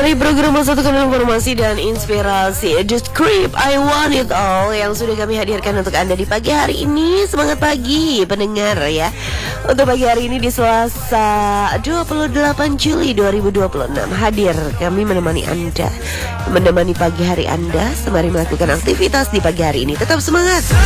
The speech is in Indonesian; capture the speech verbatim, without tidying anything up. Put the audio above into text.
Dari program Satukan Informasi dan Inspirasi The Script I Want It All yang sudah kami hadirkan untuk Anda di pagi hari ini. Semangat pagi pendengar ya. Untuk pagi hari ini di Selasa dua puluh delapan Juli dua ribu dua puluh enam hadir kami menemani Anda, menemani pagi hari Anda sembari melakukan aktivitas di pagi hari ini. Tetap semangat.